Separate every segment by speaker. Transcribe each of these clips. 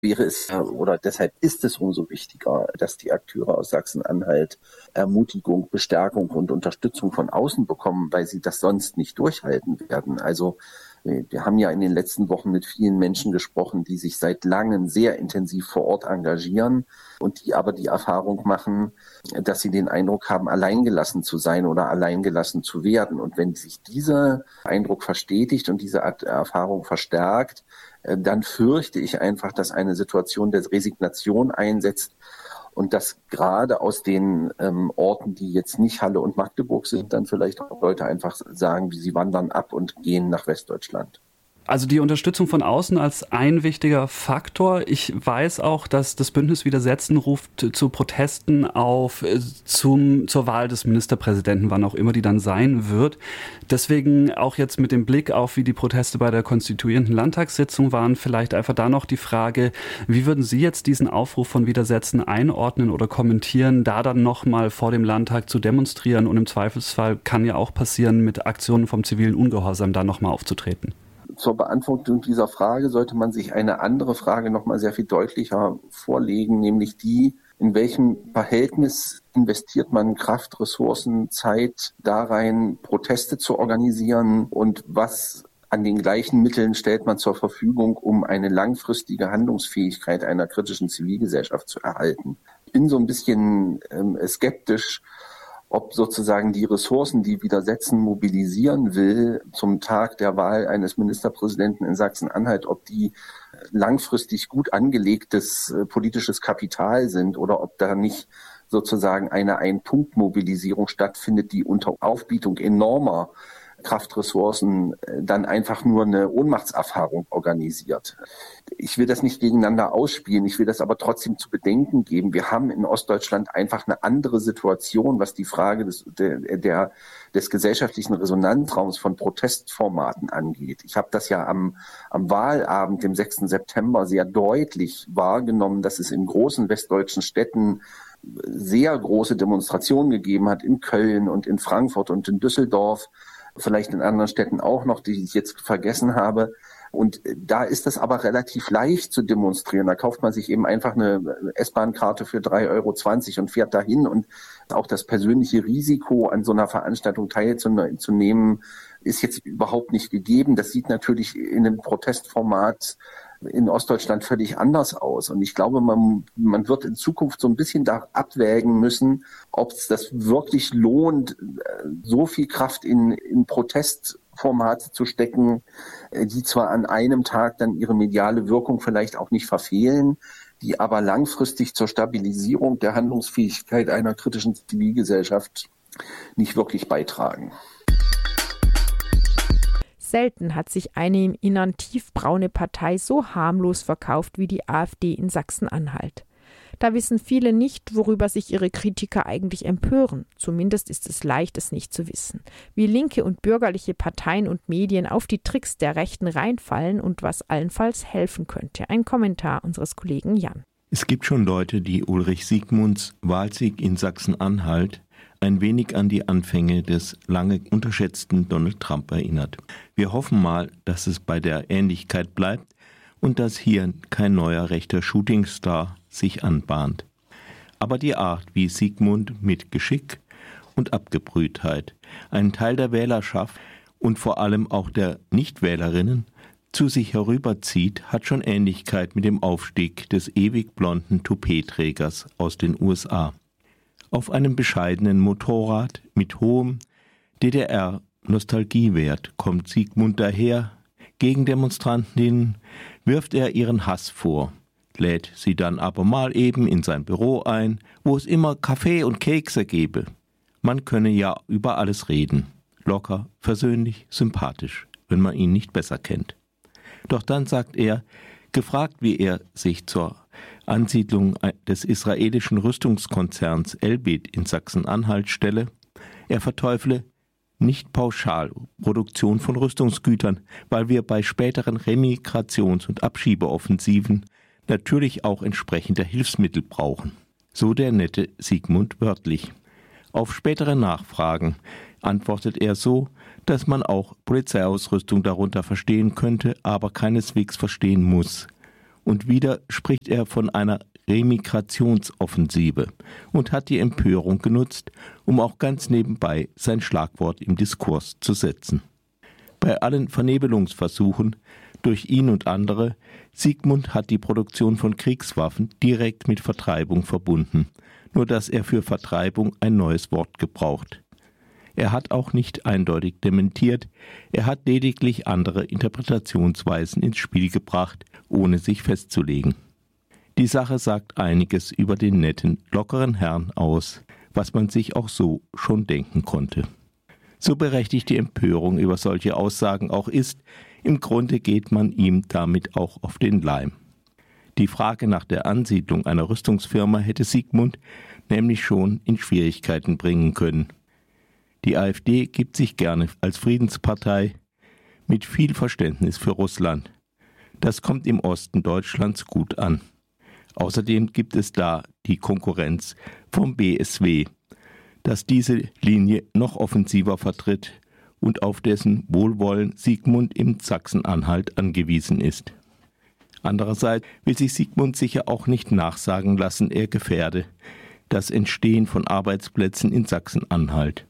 Speaker 1: wäre es oder deshalb ist es umso wichtiger, dass die Akteure aus Sachsen-Anhalt Ermutigung, Bestärkung und Unterstützung von außen bekommen, weil sie das sonst nicht durchhalten werden. Also wir haben ja in den letzten Wochen mit vielen Menschen gesprochen, die sich seit langem sehr intensiv vor Ort engagieren und die aber die Erfahrung machen, dass sie den Eindruck haben, alleingelassen zu sein oder alleingelassen zu werden. Und wenn sich dieser Eindruck verstetigt und diese Erfahrung verstärkt, dann fürchte ich einfach, dass eine Situation der Resignation einsetzt und dass gerade aus den Orten, die jetzt nicht Halle und Magdeburg sind, dann vielleicht auch Leute einfach sagen, sie wandern ab und gehen nach Westdeutschland.
Speaker 2: Also die Unterstützung von außen als ein wichtiger Faktor. Ich weiß auch, dass das Bündnis Widersetzen ruft zu Protesten auf zur Wahl des Ministerpräsidenten, wann auch immer die dann sein wird. Deswegen auch jetzt mit dem Blick auf, wie die Proteste bei der konstituierenden Landtagssitzung waren, vielleicht einfach da noch die Frage, wie würden Sie jetzt diesen Aufruf von Widersetzen einordnen oder kommentieren, da dann nochmal vor dem Landtag zu demonstrieren und im Zweifelsfall kann ja auch passieren, mit Aktionen vom zivilen Ungehorsam da nochmal aufzutreten?
Speaker 1: Zur Beantwortung dieser Frage sollte man sich eine andere Frage noch mal sehr viel deutlicher vorlegen, nämlich die, in welchem Verhältnis investiert man Kraft, Ressourcen, Zeit da rein, Proteste zu organisieren und was an den gleichen Mitteln stellt man zur Verfügung, um eine langfristige Handlungsfähigkeit einer kritischen Zivilgesellschaft zu erhalten. Ich bin so ein bisschen skeptisch, ob sozusagen die Ressourcen, die Widersetzen mobilisieren will zum Tag der Wahl eines Ministerpräsidenten in Sachsen-Anhalt, ob die langfristig gut angelegtes politisches Kapital sind oder ob da nicht sozusagen eine Ein-Punkt-Mobilisierung stattfindet, die unter Aufbietung enormer Kraftressourcen dann einfach nur eine Ohnmachtserfahrung organisiert. Ich will das nicht gegeneinander ausspielen, ich will das aber trotzdem zu bedenken geben. Wir haben in Ostdeutschland einfach eine andere Situation, was die Frage des gesellschaftlichen Resonanzraums von Protestformaten angeht. Ich habe das ja am Wahlabend, dem 6. September, sehr deutlich wahrgenommen, dass es in großen westdeutschen Städten sehr große Demonstrationen gegeben hat, in Köln und in Frankfurt und in Düsseldorf, vielleicht in anderen Städten auch noch, die ich jetzt vergessen habe. Und da ist es aber relativ leicht zu demonstrieren. Da kauft man sich eben einfach eine S-Bahn-Karte für 3,20 € und fährt dahin. Und auch das persönliche Risiko, an so einer Veranstaltung teilzunehmen, ist jetzt überhaupt nicht gegeben. Das sieht natürlich in einem Protestformat in Ostdeutschland völlig anders aus. Und ich glaube, man wird in Zukunft so ein bisschen da abwägen müssen, ob es das wirklich lohnt, so viel Kraft in Protestformate zu stecken, die zwar an einem Tag dann ihre mediale Wirkung vielleicht auch nicht verfehlen, die aber langfristig zur Stabilisierung der Handlungsfähigkeit einer kritischen Zivilgesellschaft nicht wirklich beitragen.
Speaker 3: Selten hat sich eine im Innern tiefbraune Partei so harmlos verkauft wie die AfD in Sachsen-Anhalt. Da wissen viele nicht, worüber sich ihre Kritiker eigentlich empören. Zumindest ist es leicht, es nicht zu wissen. Wie linke und bürgerliche Parteien und Medien auf die Tricks der Rechten reinfallen und was allenfalls helfen könnte. Ein Kommentar unseres Kollegen Jan.
Speaker 4: Es gibt schon Leute, die Ulrich Siegmunds Wahlsieg in Sachsen-Anhalt ein wenig an die Anfänge des lange unterschätzten Donald Trump erinnert. Wir hoffen mal, dass es bei der Ähnlichkeit bleibt und dass hier kein neuer rechter Shootingstar sich anbahnt. Aber die Art, wie Siegmund mit Geschick und Abgebrühtheit einen Teil der Wählerschaft und vor allem auch der Nichtwählerinnen zu sich herüberzieht, hat schon Ähnlichkeit mit dem Aufstieg des ewig blonden Toupet-Trägers aus den USA. Auf einem bescheidenen Motorrad mit hohem DDR-Nostalgiewert kommt Siegmund daher. Gegen Demonstrantinnen wirft er ihren Hass vor, lädt sie dann aber mal eben in sein Büro ein, wo es immer Kaffee und Kekse gebe. Man könne ja über alles reden. Locker, versöhnlich, sympathisch, wenn man ihn nicht besser kennt. Doch dann sagt er, gefragt, wie er sich zur Ansiedlung des israelischen Rüstungskonzerns Elbit in Sachsen-Anhalt stelle, er verteufle nicht pauschal Produktion von Rüstungsgütern, weil wir bei späteren Remigrations- und Abschiebeoffensiven natürlich auch entsprechende Hilfsmittel brauchen. So der nette Siegmund wörtlich. Auf spätere Nachfragen antwortet er so, dass man auch Polizeiausrüstung darunter verstehen könnte, aber keineswegs verstehen muss. Und wieder spricht er von einer Remigrationsoffensive und hat die Empörung genutzt, um auch ganz nebenbei sein Schlagwort im Diskurs zu setzen. Bei allen Vernebelungsversuchen durch ihn und andere, Sigmund hat die Produktion von Kriegswaffen direkt mit Vertreibung verbunden, nur dass er für Vertreibung ein neues Wort gebraucht. Er hat auch nicht eindeutig dementiert, er hat lediglich andere Interpretationsweisen ins Spiel gebracht, ohne sich festzulegen. Die Sache sagt einiges über den netten, lockeren Herrn aus, was man sich auch so schon denken konnte. So berechtigt die Empörung über solche Aussagen auch ist, im Grunde geht man ihm damit auch auf den Leim. Die Frage nach der Ansiedlung einer Rüstungsfirma hätte Sigmund nämlich schon in Schwierigkeiten bringen können. Die AfD gibt sich gerne als Friedenspartei mit viel Verständnis für Russland. Das kommt im Osten Deutschlands gut an. Außerdem gibt es da die Konkurrenz vom BSW, das diese Linie noch offensiver vertritt und auf dessen Wohlwollen Sigmund im Sachsen-Anhalt angewiesen ist. Andererseits will sich Sigmund sicher auch nicht nachsagen lassen, er gefährde das Entstehen von Arbeitsplätzen in Sachsen-Anhalt.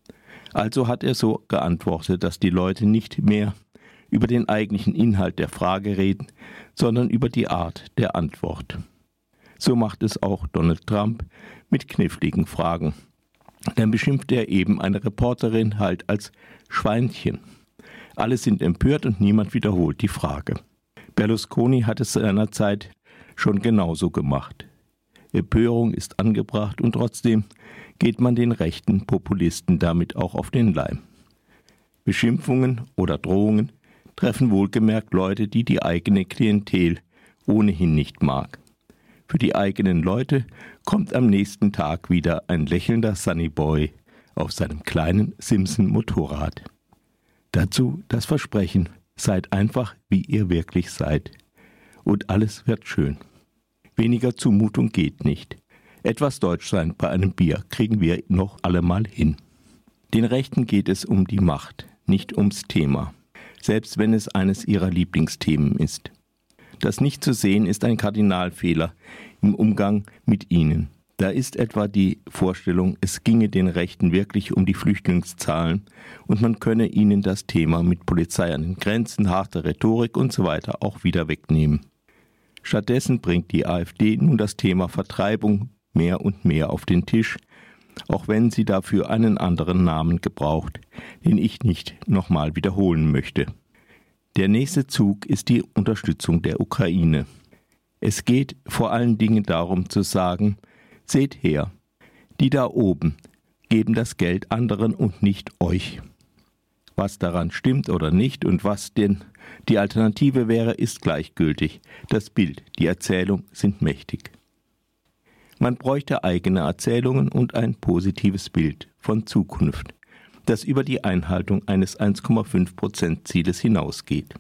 Speaker 4: Also hat er so geantwortet, dass die Leute nicht mehr über den eigentlichen Inhalt der Frage reden, sondern über die Art der Antwort. So macht es auch Donald Trump mit kniffligen Fragen. Dann beschimpft er eben eine Reporterin halt als Schweinchen. Alle sind empört und niemand wiederholt die Frage. Berlusconi hat es seinerzeit schon genauso gemacht. Empörung ist angebracht und trotzdem geht man den rechten Populisten damit auch auf den Leim. Beschimpfungen oder Drohungen treffen wohlgemerkt Leute, die die eigene Klientel ohnehin nicht mag. Für die eigenen Leute kommt am nächsten Tag wieder ein lächelnder Sunnyboy auf seinem kleinen Simpson-Motorrad. Dazu das Versprechen, seid einfach, wie ihr wirklich seid. Und alles wird schön. Weniger Zumutung geht nicht. Etwas Deutschsein bei einem Bier kriegen wir noch allemal hin. Den Rechten geht es um die Macht, nicht ums Thema, selbst wenn es eines ihrer Lieblingsthemen ist. Das nicht zu sehen ist ein Kardinalfehler im Umgang mit ihnen. Da ist etwa die Vorstellung, es ginge den Rechten wirklich um die Flüchtlingszahlen und man könne ihnen das Thema mit Polizei an den Grenzen, harte Rhetorik usw. auch wieder wegnehmen. Stattdessen bringt die AfD nun das Thema Vertreibung mehr und mehr auf den Tisch, auch wenn sie dafür einen anderen Namen gebraucht, den ich nicht nochmal wiederholen möchte. Der nächste Zug ist die Unterstützung der Ukraine. Es geht vor allen Dingen darum zu sagen, seht her, die da oben geben das Geld anderen und nicht euch. Was daran stimmt oder nicht und was denn die Alternative wäre, ist gleichgültig. Das Bild, die Erzählung sind mächtig. Man bräuchte eigene Erzählungen und ein positives Bild von Zukunft, das über die Einhaltung eines 1,5%-Zieles hinausgeht.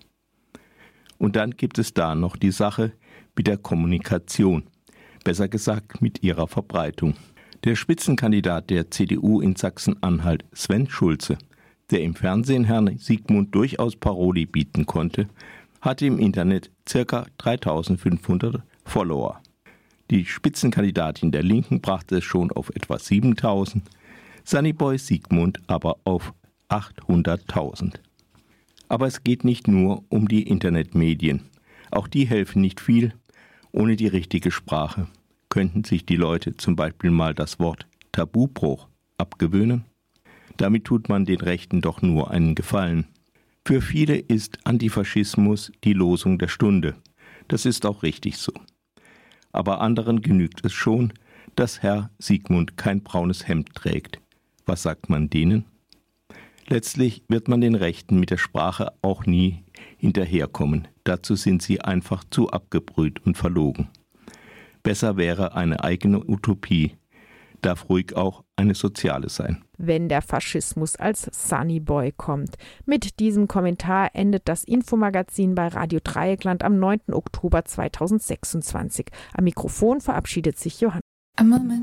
Speaker 4: Und dann gibt es da noch die Sache mit der Kommunikation, besser gesagt mit ihrer Verbreitung. Der Spitzenkandidat der CDU in Sachsen-Anhalt, Sven Schulze, der im Fernsehen Herrn Sigmund durchaus Paroli bieten konnte, hatte im Internet ca. 3.500 Follower. Die Spitzenkandidatin der Linken brachte es schon auf etwa 7.000, Sunnyboy Sigmund aber auf 800.000. Aber es geht nicht nur um die Internetmedien. Auch die helfen nicht viel. Ohne die richtige Sprache könnten sich die Leute zum Beispiel mal das Wort Tabubruch abgewöhnen. Damit tut man den Rechten doch nur einen Gefallen. Für viele ist Antifaschismus die Losung der Stunde. Das ist auch richtig so. Aber anderen genügt es schon, dass Herr Sigmund kein braunes Hemd trägt. Was sagt man denen? Letztlich wird man den Rechten mit der Sprache auch nie hinterherkommen. Dazu sind sie einfach zu abgebrüht und verlogen. Besser wäre eine eigene Utopie. Darf ruhig auch eine soziale sein.
Speaker 3: Wenn der Faschismus als Sunnyboy kommt. Mit diesem Kommentar endet das Infomagazin bei Radio Dreieckland am 9. Oktober 2026. Am Mikrofon verabschiedet sich Johanna.